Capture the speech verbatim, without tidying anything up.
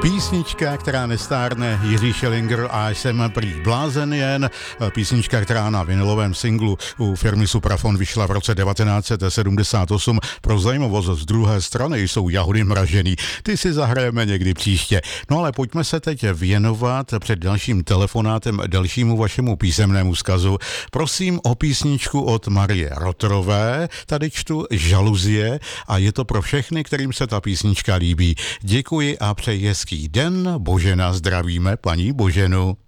Písnička, která nestárne, Jiří Schellinger a Jsem prý blázen jen. Písnička, která na vinylovém singlu u firmy Suprafon vyšla v roce devatenáct set sedmdesát osm. Pro zajímavost z druhé strany jsou jahody mražený. Ty si zahrajeme někdy příště. No ale pojďme se teď věnovat před dalším telefonátem dalšímu vašemu písemnému vzkazu. Prosím o písničku od Marie Rotrové. Tady čtu Žaluzie a je to pro všechny, kterým se ta písnička líbí. Děkuji a přeji hezký den. Božena zdravíme, paní Boženu.